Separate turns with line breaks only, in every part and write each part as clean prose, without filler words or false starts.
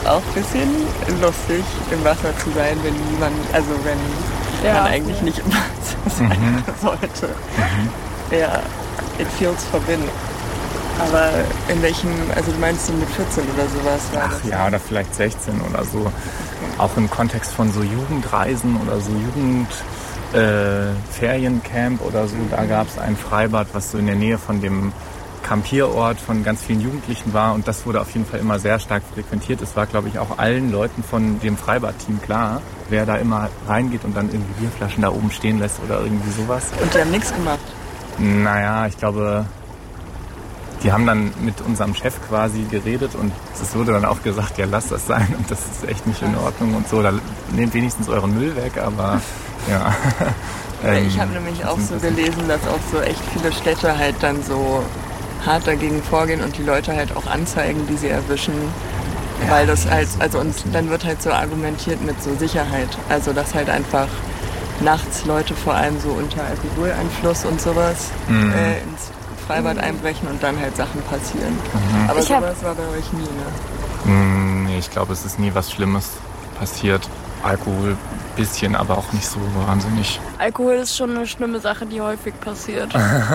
auch ein bisschen lustig, im Wasser zu sein, wenn man eigentlich nicht im Wasser sein sollte. Ja, it feels forbidden. Aber in welchem, also du meinst du mit 14 oder sowas?
Ach ja, oder vielleicht 16 oder so. Okay. Auch im Kontext von so Jugendreisen oder so Feriencamp oder so. Da gab es ein Freibad, was so in der Nähe von dem Campierort von ganz vielen Jugendlichen war. Und das wurde auf jeden Fall immer sehr stark frequentiert. Es war, glaube ich, auch allen Leuten von dem Freibadteam klar, wer da immer reingeht und dann irgendwie Bierflaschen da oben stehen lässt oder irgendwie sowas.
Und die haben nichts gemacht?
Naja, ich glaube... Die haben dann mit unserem Chef quasi geredet und es wurde dann auch gesagt, ja, lasst das sein und das ist echt nicht in Ordnung und so. Da nehmt wenigstens euren Müll weg, aber ja.
Ich habe nämlich auch so gelesen, dass auch so echt viele Städte halt dann so hart dagegen vorgehen und die Leute halt auch anzeigen, die sie erwischen. Ja, weil das halt, also und dann wird halt so argumentiert mit so Sicherheit. Also dass halt einfach nachts Leute vor allem so unter Alkoholeinfluss und sowas ins Freibad einbrechen und dann halt Sachen passieren. Aber sowas war bei euch nie, ne?
Nee, ich glaube, es ist nie was Schlimmes passiert. Alkohol bisschen, aber auch nicht so wahnsinnig.
Alkohol ist schon eine schlimme Sache, die häufig passiert.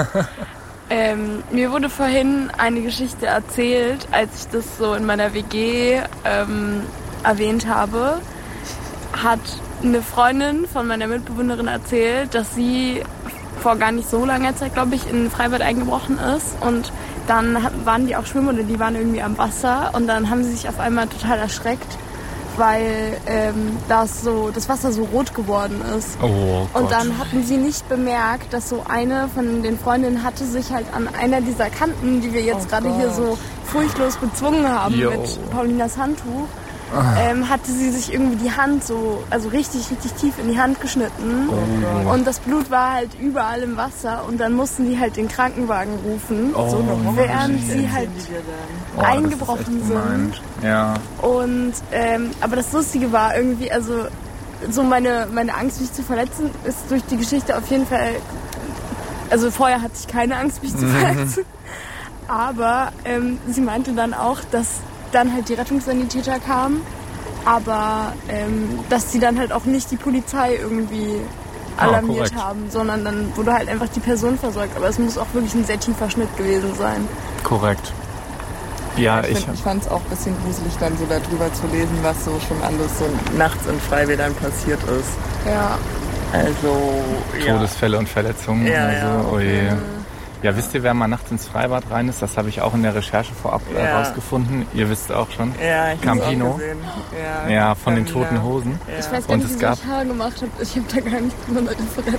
Mir wurde vorhin eine Geschichte erzählt, als ich das so in meiner WG erwähnt habe, hat eine Freundin von meiner Mitbewohnerin erzählt, dass sie vor gar nicht so langer Zeit, glaube ich, in ein Freibad eingebrochen ist und dann waren die auch schwimmen oder die waren irgendwie am Wasser und dann haben sie sich auf einmal total erschreckt, weil das Wasser so rot geworden ist.
Oh Gott.
Und dann hatten sie nicht bemerkt, dass so eine von den Freundinnen hatte sich halt an einer dieser Kanten, die wir jetzt gerade hier so furchtlos bezwungen haben mit Paulinas Handtuch, hatte sie sich irgendwie die Hand so, also richtig, richtig tief in die Hand geschnitten. Oh. Und das Blut war halt überall im Wasser und dann mussten die halt den Krankenwagen rufen, während sie halt eingebrochen sind.
Ja.
Und, aber das Lustige war irgendwie, also so meine Angst, mich zu verletzen, ist durch die Geschichte auf jeden Fall, also vorher hatte ich keine Angst, mich zu verletzen, aber sie meinte dann auch, dass dann halt die Rettungssanitäter kamen, aber dass sie dann halt auch nicht die Polizei irgendwie alarmiert haben, sondern dann wurde halt einfach die Person versorgt. Aber es muss auch wirklich ein sehr tiefer Schnitt gewesen sein.
Korrekt. Ja,
ich fand es auch ein bisschen gruselig, dann so darüber zu lesen, was so schon alles so nachts in Freibädern passiert ist.
Ja.
Also,
Todesfälle und Verletzungen.
Ja,
also, oh je. Ja, wisst ihr, wer mal nachts ins Freibad rein ist? Das habe ich auch in der Recherche vorab rausgefunden. Ihr wisst auch schon.
Ja, ich
Campino.
Auch gesehen.
Ja, von den Toten Hosen.
Ja. Ich weiß gar nicht, wie ich Haar gemacht habe. Ich habe da gar nicht eine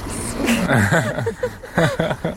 Referenz.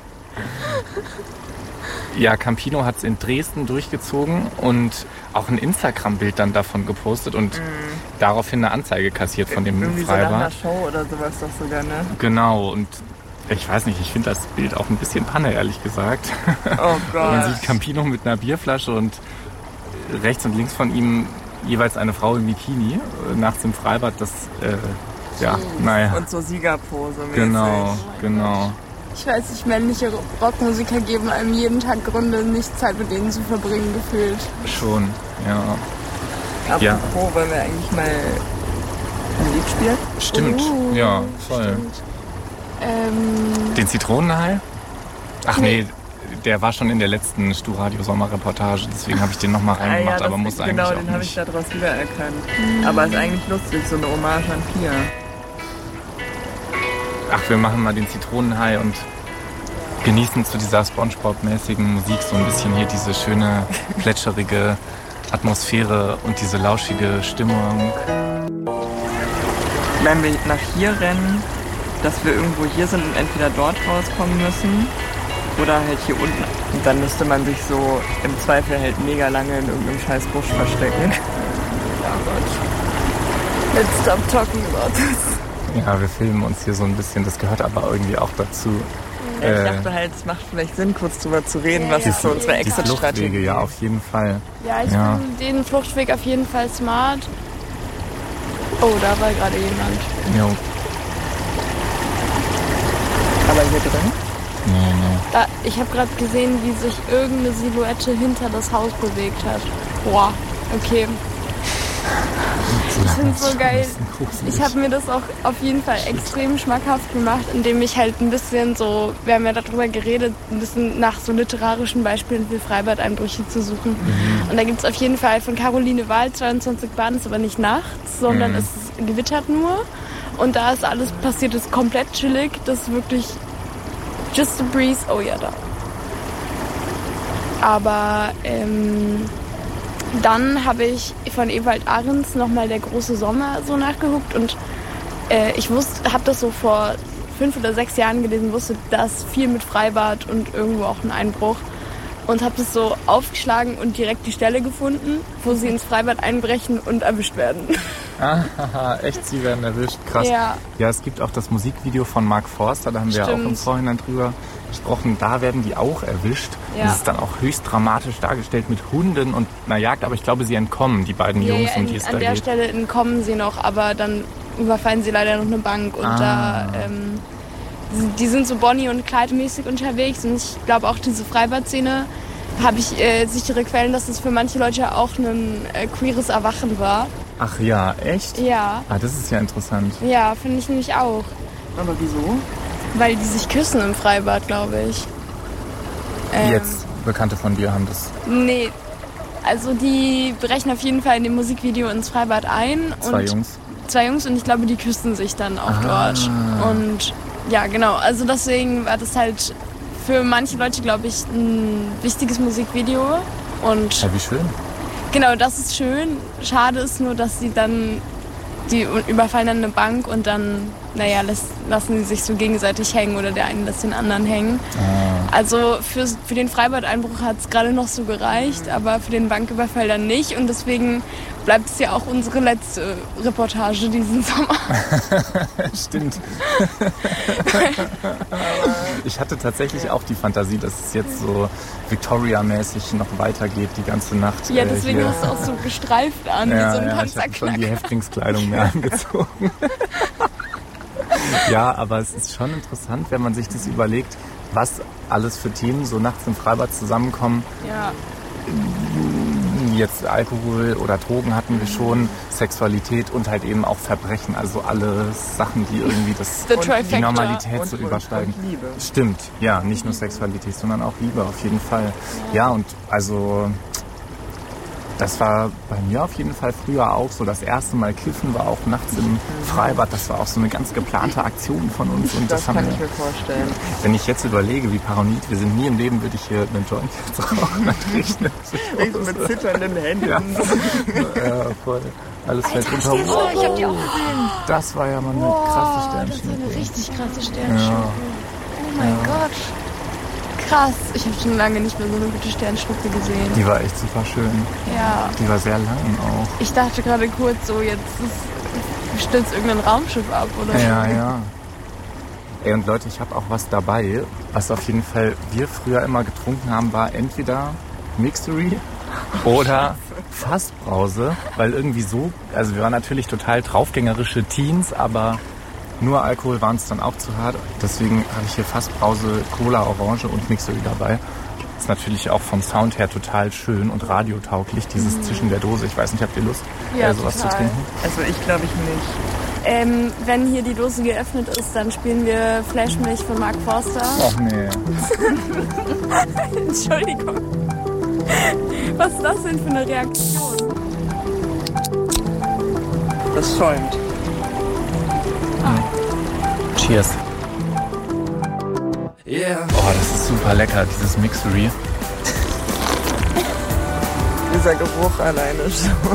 Ja, Campino hat es in Dresden durchgezogen und auch ein Instagram-Bild dann davon gepostet und daraufhin eine Anzeige kassiert von dem
irgendwie
Freibad.
So nach einer Show oder sowas doch sogar, ne?
Genau, und ich weiß nicht, ich finde das Bild auch ein bisschen Panne, ehrlich gesagt.
Oh Gott.
Man sieht Campino mit einer Bierflasche und rechts und links von ihm jeweils eine Frau im Bikini, nachts im Freibad, das, naja.
Und so Siegerpose mäßig.
Genau.
Ich weiß nicht, männliche Rockmusiker geben einem jeden Tag Gründe, nicht Zeit mit ihnen zu verbringen, gefühlt.
Schon, ja.
Apropos, wollen wir eigentlich mal Musik spielen?
Stimmt, ja, voll.
Stimmt.
Den Zitronenhai? Ach nee, der war schon in der letzten Stu-Radio-Sommerreportage, deswegen habe ich den nochmal reingemacht, aber muss eigentlich auch nicht.
Genau, den habe ich daraus wiedererkannt. Aber ist eigentlich lustig, so eine Hommage an Pia.
Ach, wir machen mal den Zitronenhai und genießen zu dieser Spongebob-mäßigen Musik so ein bisschen hier diese schöne, plätscherige Atmosphäre und diese lauschige Stimmung.
Wenn wir nach hier rennen, dass wir irgendwo hier sind und entweder dort rauskommen müssen oder halt hier unten. Und dann müsste man sich so im Zweifel halt mega lange in irgendeinem scheiß Busch verstecken.
Ja Gott. Let's stop talking about this.
Ja, wir filmen uns hier so ein bisschen, das gehört aber irgendwie auch dazu.
Ich dachte halt, es macht vielleicht Sinn, kurz drüber zu reden, was ist so unsere Exit-Strategie.
Die Fluchtwege, ja, auf jeden Fall.
Ja, ich finde den Fluchtweg auf jeden Fall smart. Oh, da war gerade jemand.
Jo.
Aber hier drin?
Nee.
Ich habe gerade gesehen, wie sich irgendeine Silhouette hinter das Haus bewegt hat. Boah, okay. Ich finde es so geil. Ich habe mir das auch auf jeden Fall extrem schmackhaft gemacht, indem ich halt ein bisschen so, wir haben ja darüber geredet, ein bisschen nach so literarischen Beispielen für Freibad-Einbrüche zu suchen. Und da gibt es auf jeden Fall von Caroline Wahl 22 Bahnen, ist aber nicht nachts, sondern es gewittert nur. Und da ist alles passiert, ist komplett chillig, das ist wirklich just a breeze, oh ja, da. Aber dann habe ich von Ewald Ahrens nochmal Der große Sommer so nachgeguckt und ich habe das so vor 5 oder 6 Jahren gelesen, wusste das viel mit Freibad und irgendwo auch ein Einbruch und habe das so aufgeschlagen und direkt die Stelle gefunden, wo sie ins Freibad einbrechen und erwischt werden.
Ah, echt, sie werden erwischt, krass. Ja, es gibt auch das Musikvideo von Mark Forster, da haben wir ja auch im Vorhinein drüber gesprochen, da werden die auch erwischt. Ja. Das ist dann auch höchst dramatisch dargestellt mit Hunden und einer Jagd, aber ich glaube, sie entkommen, die beiden Jungs, um die es da geht.
An der Stelle entkommen sie noch, aber dann überfallen sie leider noch eine Bank und die sind so Bonnie- und Clyde-mäßig unterwegs und ich glaube auch diese Freibad-Szene, habe ich sichere Quellen, dass es für manche Leute auch ein queeres Erwachen war.
Ach ja, echt?
Ja.
Ah, das ist ja interessant.
Ja, finde ich nämlich auch.
Aber wieso?
Weil die sich küssen im Freibad, glaube ich.
Jetzt Bekannte von dir haben das?
Nee, also die brechen auf jeden Fall in dem Musikvideo ins Freibad ein.
Zwei Jungs und
ich glaube, die küssen sich dann auch dort. Und ja, genau, also deswegen war das halt für manche Leute, glaube ich, ein wichtiges Musikvideo. Und
ja, wie schön.
Genau, das ist schön. Schade ist nur, dass die überfallen dann eine Bank und dann, lassen sie sich so gegenseitig hängen oder der eine lässt den anderen hängen. Also für den Freibad-Einbruch hat es gerade noch so gereicht, aber für den Banküberfall dann nicht und deswegen bleibt es ja auch unsere letzte Reportage diesen Sommer.
Stimmt. Ich hatte tatsächlich auch die Fantasie, dass es jetzt so Victoria-mäßig noch weitergeht die ganze Nacht.
Ja, deswegen hast du auch so gestreift an, wie so ein Panzerknacker.
Ich habe schon die Häftlingskleidung mehr angezogen. Ja, aber es ist schon interessant, wenn man sich das überlegt, was alles für Themen so nachts im Freibad zusammenkommen.
Ja.
Jetzt Alkohol oder Drogen hatten wir schon, Sexualität und halt eben auch Verbrechen, also alle Sachen, die irgendwie die Normalität so übersteigen.
Und Liebe.
Stimmt, ja, nicht nur Sexualität, sondern auch Liebe auf jeden Fall. Ja, und also das war bei mir auf jeden Fall früher auch so. Das erste Mal kiffen war auch nachts im Freibad. Das war auch so eine ganz geplante Aktion von uns. Und
das kann ich mir vorstellen.
Wenn ich jetzt überlege, wie paranoid wir sind, nie im Leben würde ich hier einen Joint jetzt rauchen.
Mit zitternden Händen.
Ja, voll. Alles fällt runter.
Wow. Ich hab die auch gesehen.
Das war ja mal eine krasse Sternschnuppe.
Das ist eine richtig krasse Sternschnuppe. Ja. Oh mein Gott. Krass, ich habe schon lange nicht mehr so eine gute Sternschnuppe gesehen.
Die war echt super schön.
Ja.
Die war sehr lang auch.
Ich dachte gerade kurz so, jetzt stürzt irgendein Raumschiff ab oder so.
Ja. Ey, und Leute, ich habe auch was dabei, was auf jeden Fall wir früher immer getrunken haben, war entweder Mixery oder Fassbrause, weil irgendwie so, also wir waren natürlich total draufgängerische Teens, aber nur Alkohol waren es dann auch zu hart. Deswegen habe ich hier Fassbrause, Cola, Orange und Mixery dabei. Ist natürlich auch vom Sound her total schön und radiotauglich, dieses zwischen der Dose. Ich weiß nicht, habt ihr Lust, sowas zu trinken?
Also ich glaube ich nicht.
Wenn hier die Dose geöffnet ist, dann spielen wir Flashmilch von Mark Forster.
Ach nee.
Entschuldigung. Was ist das denn für eine Reaktion?
Das schäumt.
Cheers. Yeah. Oh, das ist super lecker, dieses Mixery.
Dieser Geruch alleine schon.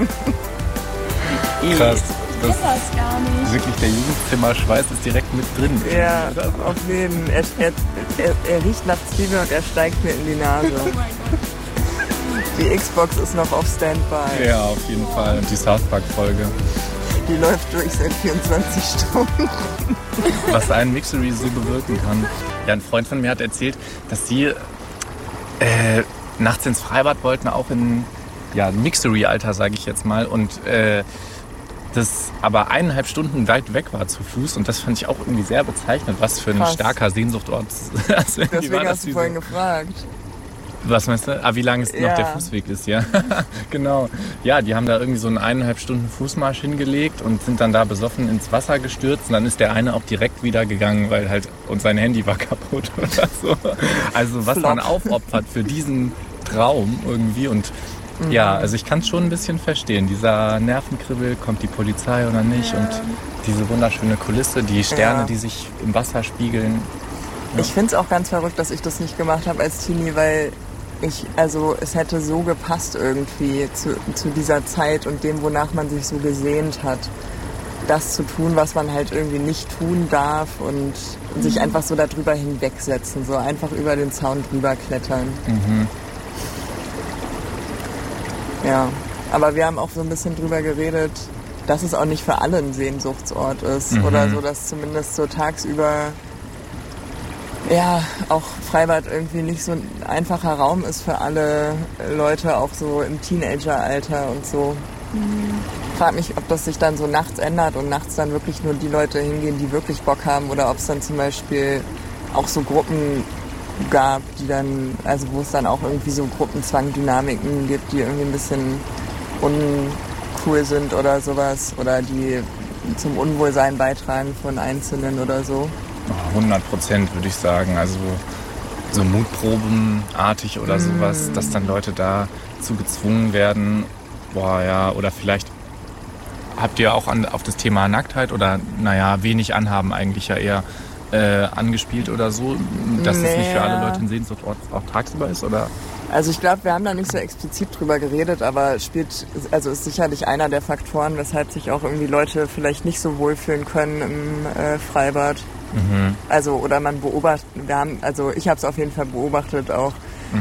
Krass.
Das ist gar nicht.
Wirklich, der Jugendzimmerschweiß ist direkt mit drin.
Ja, auf jeden Fall. Er riecht nach Zwiebeln und er steigt mir in die Nase.
Oh mein Gott.
Die Xbox ist noch auf Standby.
Ja, auf jeden Fall. Und die South Park-Folge.
Die läuft durch seit 24 Stunden.
Was ein Mixery so bewirken kann. Ja, ein Freund von mir hat erzählt, dass sie nachts ins Freibad wollten, auch in Mixery-Alter, sage ich jetzt mal. Und das aber 1,5 Stunden weit weg war zu Fuß. Und das fand ich auch irgendwie sehr bezeichnend, was für ein starker Sehnsuchtort.
Deswegen hast du vorhin gefragt.
Was meinst du? Wie lang es noch der Fußweg ist, ja. Genau. Ja, die haben da irgendwie so einen 1,5 Stunden Fußmarsch hingelegt und sind dann da besoffen ins Wasser gestürzt. Und dann ist der eine auch direkt wieder gegangen, weil halt und sein Handy war kaputt oder so. Also was man aufopfert für diesen Traum irgendwie. Und ja, also ich kann es schon ein bisschen verstehen. Dieser Nervenkribbel, kommt die Polizei oder nicht? Und diese wunderschöne Kulisse, die Sterne, die sich im Wasser spiegeln. Ja.
Ich finde es auch ganz verrückt, dass ich das nicht gemacht habe als Teenie, weil es hätte so gepasst irgendwie zu dieser Zeit und dem, wonach man sich so gesehnt hat. Das zu tun, was man halt irgendwie nicht tun darf und sich einfach so darüber hinwegsetzen, so einfach über den Zaun drüber klettern. Mhm. Ja, aber wir haben auch so ein bisschen drüber geredet, dass es auch nicht für alle ein Sehnsuchtsort ist oder so, dass zumindest so tagsüber auch Freibad irgendwie nicht so ein einfacher Raum ist für alle Leute, auch so im Teenageralter und so. Ich frage mich, ob das sich dann so nachts ändert und nachts dann wirklich nur die Leute hingehen, die wirklich Bock haben, oder ob es dann zum Beispiel auch so Gruppen gab, die dann, also wo es dann auch irgendwie so Gruppenzwangdynamiken gibt, die irgendwie ein bisschen uncool sind oder sowas, oder die zum Unwohlsein beitragen von Einzelnen oder so.
100% würde ich sagen. Also so Mutprobenartig oder sowas, dass dann Leute dazu gezwungen werden. Oder vielleicht habt ihr auch auf das Thema Nacktheit oder wenig anhaben eigentlich ja eher angespielt oder so, dass es nicht für alle Leute ein Sehnsuchtsort auch tagsüber ist, oder?
Also ich glaube, wir haben da nicht so explizit drüber geredet, aber ist sicherlich einer der Faktoren, weshalb sich auch irgendwie Leute vielleicht nicht so wohlfühlen können im Freibad. Mhm. Also, oder man beobachtet, ich habe es auf jeden Fall beobachtet auch,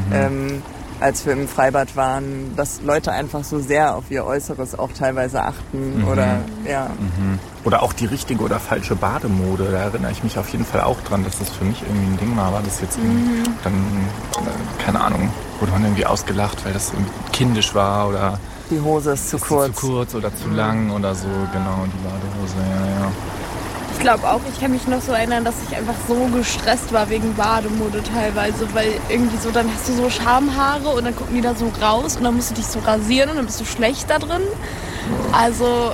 als wir im Freibad waren, dass Leute einfach so sehr auf ihr Äußeres auch teilweise achten oder
Oder auch die richtige oder falsche Bademode, da erinnere ich mich auf jeden Fall auch dran, dass das für mich irgendwie ein Ding war das jetzt dann, keine Ahnung, wurde man irgendwie ausgelacht, weil das irgendwie kindisch war oder
die Hose ist zu kurz.
Zu kurz oder zu lang oder so, genau, die Badehose, ja.
Ich glaube auch, ich kann mich noch so erinnern, dass ich einfach so gestresst war wegen Bademode teilweise, weil irgendwie so, dann hast du so Schamhaare und dann gucken die da so raus und dann musst du dich so rasieren und dann bist du schlecht da drin. Also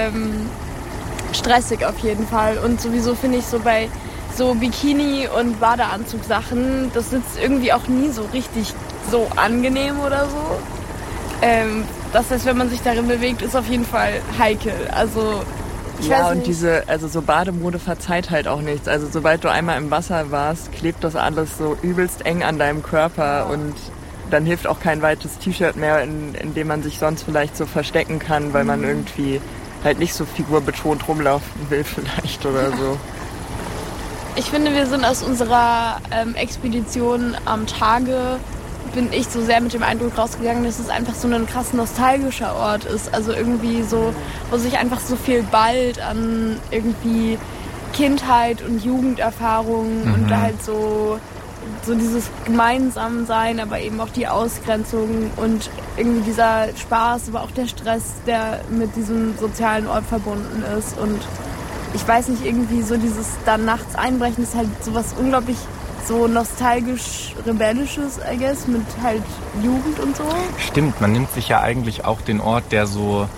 stressig auf jeden Fall. Und sowieso finde ich so bei so Bikini- und Badeanzugsachen, das sitzt irgendwie auch nie so richtig so angenehm oder so. Das heißt, wenn man sich darin bewegt, ist auf jeden Fall heikel. Also ich weiß nicht.
Und so Bademode verzeiht halt auch nichts. Also sobald du einmal im Wasser warst, klebt das alles so übelst eng an deinem Körper und dann hilft auch kein weites T-Shirt mehr, in dem man sich sonst vielleicht so verstecken kann, weil man irgendwie halt nicht so figurbetont rumlaufen will vielleicht oder so.
Ich finde, wir sind aus unserer Expedition am Tage, bin ich so sehr mit dem Eindruck rausgegangen, dass es einfach so ein krass nostalgischer Ort ist. Also irgendwie so, wo sich einfach so viel ballt an irgendwie Kindheit und Jugenderfahrungen und da halt so dieses Gemeinsamsein, aber eben auch die Ausgrenzung und irgendwie dieser Spaß, aber auch der Stress, der mit diesem sozialen Ort verbunden ist. Und ich weiß nicht, irgendwie so dieses dann nachts einbrechen ist halt sowas unglaublich so nostalgisch-rebellisches, I guess, mit halt Jugend und so.
Stimmt, man nimmt sich ja eigentlich auch den Ort, der so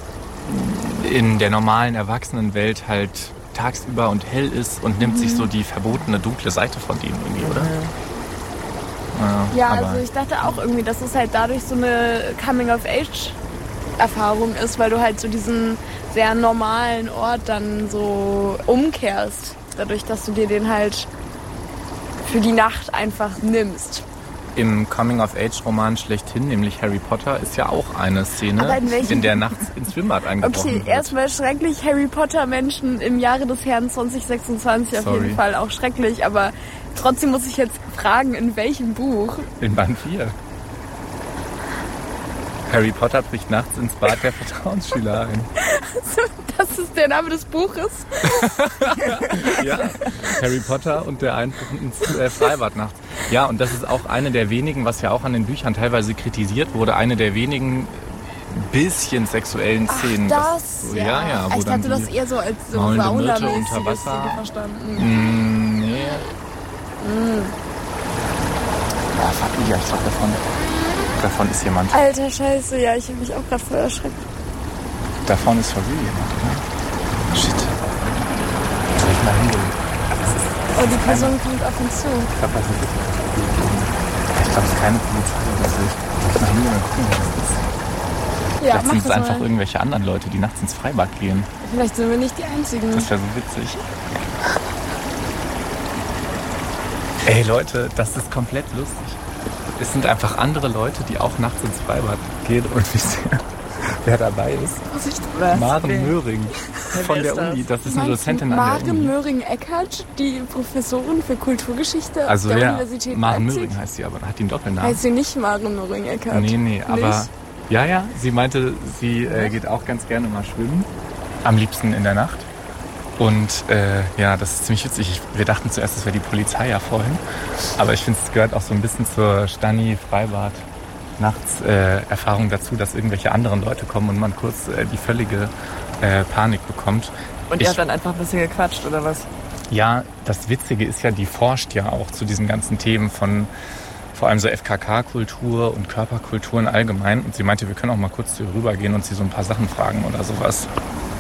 in der normalen Erwachsenenwelt halt tagsüber und hell ist und nimmt sich so die verbotene dunkle Seite von dem irgendwie, oder?
Ja, also ich dachte auch irgendwie, dass es halt dadurch so eine Coming-of-Age-Erfahrung ist, weil du halt so diesen sehr normalen Ort dann so umkehrst, dadurch, dass du dir den halt für die Nacht einfach nimmst.
Im Coming-of-Age-Roman schlechthin, nämlich Harry Potter, ist ja auch eine Szene, in der nachts ins Schwimmbad eingebrochen wird.
Okay, erstmal schrecklich, Harry Potter-Menschen im Jahre des Herrn 2026 auf jeden Fall auch schrecklich, aber trotzdem muss ich jetzt fragen, in welchem Buch?
In Band 4. Harry Potter bricht nachts ins Bad der Vertrauensschüler ein.
Das ist der Name des Buches?
Ja, Harry Potter und der Einbruch ins Freibad nachts. Ja, und das ist auch eine der wenigen, was ja auch an den Büchern teilweise kritisiert wurde, eine der wenigen bisschen sexuellen Szenen.
Ja.
Wo
ich hatte das eher so als so Sauna-mäßige
unter Wasser
verstanden.
Nee. Ah, fuck, ja, ich glaube davon ist jemand.
Alter Scheiße, ja, ich habe mich auch gerade voll erschreckt.
Da vorne ist schon wieder jemand, oder? Shit. Soll ich mal hingehen?
Oh, die Person kommt auf uns zu.
Ich glaube, es ist keine Polizei oder so. Soll ich mal hingehen und gucken, was das ist?
Ja,
vielleicht sind es einfach
mal.
irgendwelche anderen Leute, die nachts ins Freibad gehen.
Vielleicht sind wir nicht die Einzigen.
Das wäre so witzig. Ey Leute, das ist komplett lustig. Es sind einfach andere Leute, die auch nachts ins Freibad gehen und wer dabei ist. Maren Möhring von der Uni. Das ist eine Dozentin an der Uni.
Maren Möhring-Eckert, die Professorin für Kulturgeschichte
also
der
ja,
Universität
Maren
Leipzig.
Möhring heißt sie, aber hat die einen Doppelnamen.
Heißt sie nicht Maren Möhring-Eckert?
Nee, aber ja, sie meinte, sie geht auch ganz gerne mal schwimmen. Am liebsten in der Nacht. Und ja, das ist ziemlich witzig. Wir dachten zuerst, es wäre die Polizei ja vorhin. Aber ich finde, es gehört auch so ein bisschen zur Stani-Freibad-Nachts-Erfahrung dazu, dass irgendwelche anderen Leute kommen und man kurz die völlige Panik bekommt.
Und ihr habt dann einfach ein bisschen gequatscht, oder was?
Ja, das Witzige ist ja, die forscht ja auch zu diesen ganzen Themen von vor allem so FKK-Kultur und Körperkulturen allgemein. Und sie meinte, wir können auch mal kurz zu ihr rübergehen und sie so ein paar Sachen fragen oder sowas.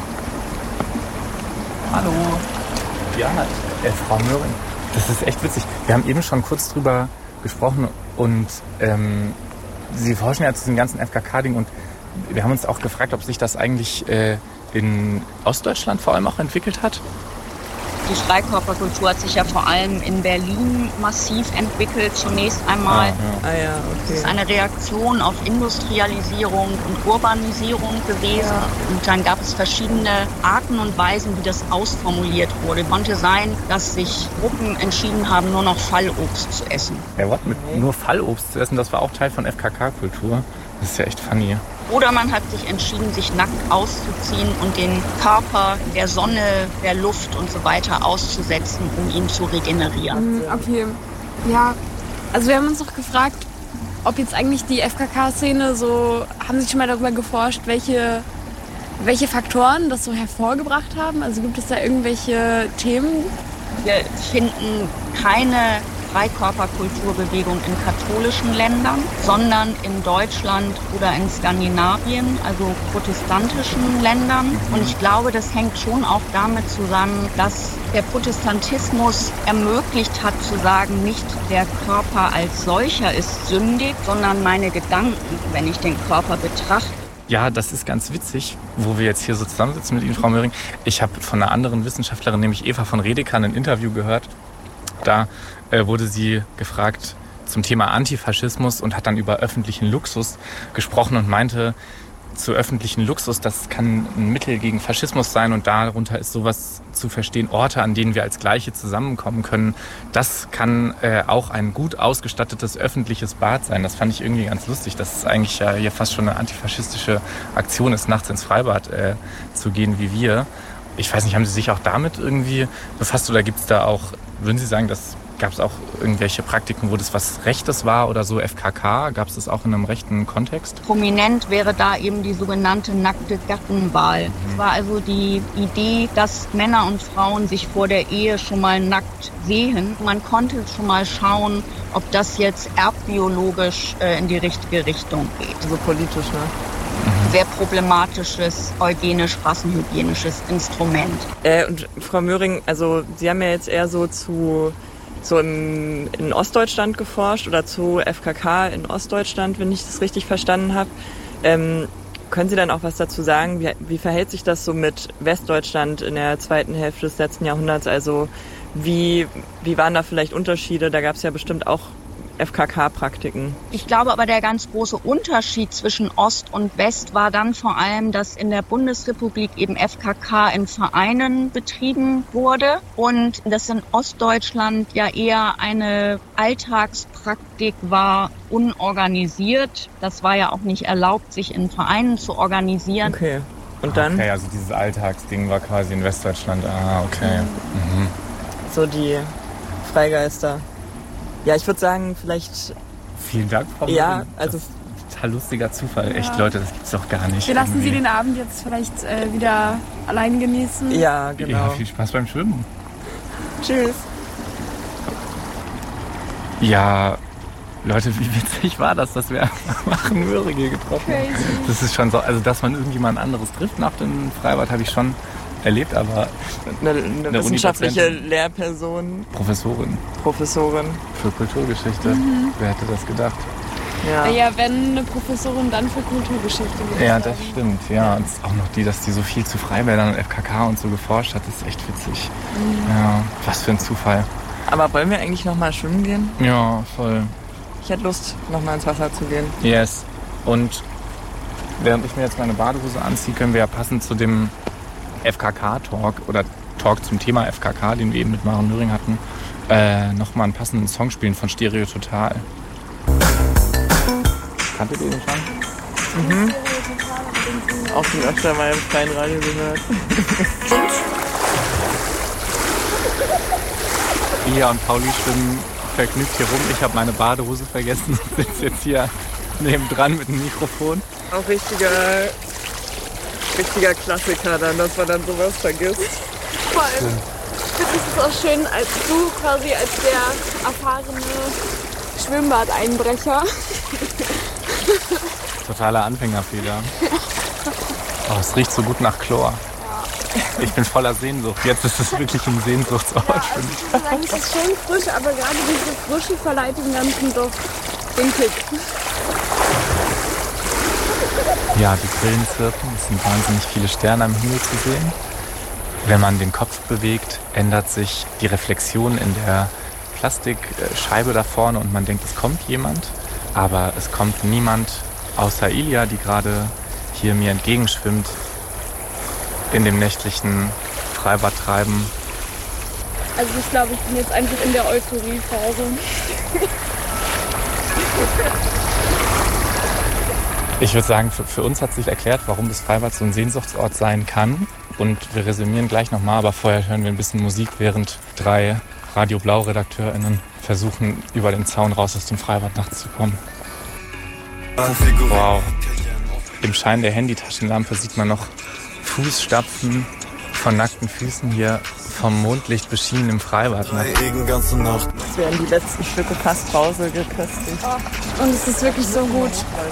Hallo. Ja, Frau Möhring. Das ist echt witzig. Wir haben eben schon kurz drüber gesprochen und Sie forschen ja zu diesem ganzen FKK-Ding und wir haben uns auch gefragt, ob sich das eigentlich in Ostdeutschland vor allem auch entwickelt hat.
Die Freikörperkultur hat sich ja vor allem in Berlin massiv entwickelt, zunächst einmal.
Okay.
Das ist eine Reaktion auf Industrialisierung und Urbanisierung gewesen. Und dann gab es verschiedene Arten und Weisen, wie das ausformuliert wurde. Es konnte sein, dass sich Gruppen entschieden haben, nur noch Fallobst zu essen.
Ja, was mit nur Fallobst zu essen, das war auch Teil von FKK-Kultur. Das ist ja echt funny.
Oder man hat sich entschieden, sich nackt auszuziehen und den Körper der Sonne, der Luft und so weiter auszusetzen, um ihn zu regenerieren.
Okay, ja. Also wir haben uns noch gefragt, ob jetzt eigentlich die FKK-Szene so, haben Sie schon mal darüber geforscht, welche Faktoren das so hervorgebracht haben? Also gibt es da irgendwelche Themen?
Wir finden keine Freikörperkulturbewegung in katholischen Ländern, sondern in Deutschland oder in Skandinavien, also protestantischen Ländern. Und ich glaube, das hängt schon auch damit zusammen, dass der Protestantismus ermöglicht hat zu sagen, nicht der Körper als solcher ist sündig, sondern meine Gedanken, wenn ich den Körper betrachte.
Ja, das ist ganz witzig, wo wir jetzt hier so zusammensitzen mit Ihnen, Frau Möhring. Ich habe von einer anderen Wissenschaftlerin, nämlich Eva von Redekan, ein Interview gehört. Da wurde sie gefragt zum Thema Antifaschismus und hat dann über öffentlichen Luxus gesprochen und meinte, zu öffentlichen Luxus, das kann ein Mittel gegen Faschismus sein und darunter ist sowas zu verstehen, Orte, an denen wir als Gleiche zusammenkommen können. Das kann auch ein gut ausgestattetes öffentliches Bad sein. Das fand ich irgendwie ganz lustig, dass es eigentlich ja hier fast schon eine antifaschistische Aktion ist, nachts ins Freibad zu gehen wie wir. Ich weiß nicht, haben Sie sich auch damit irgendwie befasst oder gibt es da auch, würden Sie sagen, gab es auch irgendwelche Praktiken, wo das was Rechtes war oder so FKK? Gab es das auch in einem rechten Kontext?
Prominent wäre da eben die sogenannte nackte Gattenwahl. Es war also die Idee, dass Männer und Frauen sich vor der Ehe schon mal nackt sehen. Man konnte schon mal schauen, ob das jetzt erbbiologisch in die richtige Richtung geht.
Also politisch, ne?
Sehr problematisches, eugenisch-rassenhygienisches Instrument.
Und Frau Möhring, also Sie haben ja jetzt eher so in Ostdeutschland geforscht oder zu FKK in Ostdeutschland, wenn ich das richtig verstanden habe. Können Sie dann auch was dazu sagen? Wie verhält sich das so mit Westdeutschland in der zweiten Hälfte des letzten Jahrhunderts? Also wie waren da vielleicht Unterschiede? Da gab es ja bestimmt auch FKK-Praktiken.
Ich glaube aber, der ganz große Unterschied zwischen Ost und West war dann vor allem, dass in der Bundesrepublik eben FKK in Vereinen betrieben wurde und das in Ostdeutschland ja eher eine Alltagspraktik war, unorganisiert. Das war ja auch nicht erlaubt, sich in Vereinen zu organisieren.
Okay. Und dann?
Okay, also dieses Alltagsding war quasi in Westdeutschland. Ah, okay. Mhm.
So die Freigeister. Ja, ich würde sagen, vielleicht...
Vielen Dank, Frau Möhring.
Ja, also...
Total lustiger Zufall. Ja. Echt, Leute, das gibt's doch gar nicht.
Wir lassen Sie den Abend jetzt vielleicht wieder allein genießen.
Ja, genau.
Ja, viel Spaß beim Schwimmen.
Tschüss.
Ja, Leute, wie witzig war das, dass wir einfach Möhrige getroffen haben. Das ist schon so, also dass man irgendjemand anderes trifft nach dem Freibad, habe ich schon erlebt, aber
eine wissenschaftliche Lehrperson.
Professorin für Kulturgeschichte. Wer hätte das gedacht?
Ja, wenn eine Professorin, dann für Kulturgeschichte.
Ja, das stimmt. Ja, und auch noch dass die so viel zu Freibädern und FKK und so geforscht hat, ist echt witzig. Ja, was für ein Zufall.
Aber wollen wir eigentlich nochmal schwimmen gehen?
Ja, voll.
Ich hätte Lust, nochmal ins Wasser zu gehen.
Yes. Und während ich mir jetzt meine Badehose anziehe, können wir ja passend zu dem FKK-Talk oder Talk zum Thema FKK, den wir eben mit Maren Möhring hatten, nochmal einen passenden Song spielen von Stereo Total. Kanntet ihr den schon?
Auch schon öfter mal im freien Radio gehört.
Lia und Pauli schwimmen vergnügt hier rum. Ich habe meine Badehose vergessen und sitze jetzt hier nebendran mit dem Mikrofon.
Auch richtiger Klassiker dann, dass man dann sowas vergisst.
Vor allem finde ich es auch schön, als du quasi als der erfahrene Schwimmbadeinbrecher.
Totaler Anfängerfehler. Oh, es riecht so gut nach Chlor. Ich bin voller Sehnsucht. Jetzt ist es wirklich ein Sehnsuchtsort.
Ja, also ich würde sagen, es ist schön frisch, aber gerade diese Frische verleiht dem ganzen Duft den Kick.
Ja, die Grillen zirpen. Es sind wahnsinnig viele Sterne am Himmel zu sehen. Wenn man den Kopf bewegt, ändert sich die Reflexion in der Plastikscheibe da vorne und man denkt, es kommt jemand. Aber es kommt niemand außer Ilia, die gerade hier mir entgegenschwimmt in dem nächtlichen Freibadtreiben.
Also ich glaube, ich bin jetzt einfach in der Euphorie-Phase.
Ich würde sagen, für uns hat sich erklärt, warum das Freibad so ein Sehnsuchtsort sein kann. Und wir resümieren gleich nochmal, aber vorher hören wir ein bisschen Musik, während 3 Radio Blau-RedakteurInnen versuchen, über den Zaun raus aus dem Freibad nachts zu kommen. Wow. Im Schein der Handytaschenlampe sieht man noch Fußstapfen von nackten Füßen hier vom Mondlicht beschienen im Freibad. Ne?
Es werden die letzten Stücke Fassbrause geköstigt.
Oh, und es ist wirklich so gut.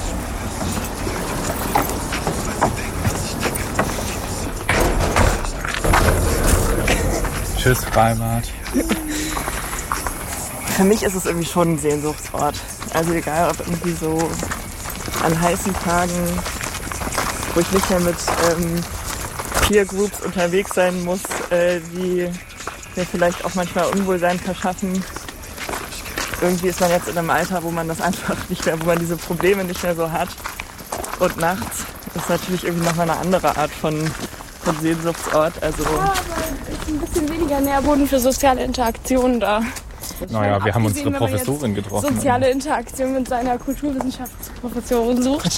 Tschüss, Freibad.
Für mich ist es irgendwie schon ein Sehnsuchtsort. Also egal, ob irgendwie so an heißen Tagen, wo ich nicht mehr mit Peer Groups unterwegs sein muss, die mir vielleicht auch manchmal Unwohlsein verschaffen. Irgendwie ist man jetzt in einem Alter, wo man das einfach nicht mehr, wo man diese Probleme nicht mehr so hat. Und nachts ist natürlich irgendwie nochmal eine andere Art von Sehnsuchtsort. Also
Ja, aber es ist ein bisschen weniger Nährboden für soziale Interaktionen da.
Naja, wir haben unsere
Abgesehen, wenn man
Professorin
jetzt
getroffen.
Soziale Interaktion mit seiner Kulturwissenschaftsprofessorin sucht.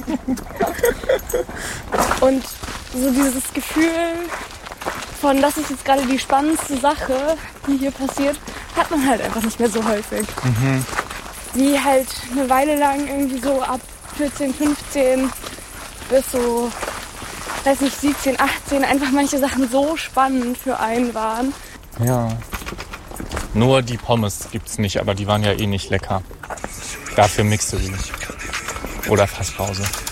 Und so dieses Gefühl von, das ist jetzt gerade die spannendste Sache, die hier passiert, hat man halt einfach nicht mehr so häufig. Die halt eine Weile lang irgendwie so ab 14, 15 bis so, weiß nicht, 17, 18 einfach manche Sachen so spannend für einen waren.
Ja. Nur die Pommes gibt's nicht, aber die waren ja eh nicht lecker. Dafür Mixery. Oder Fasspause.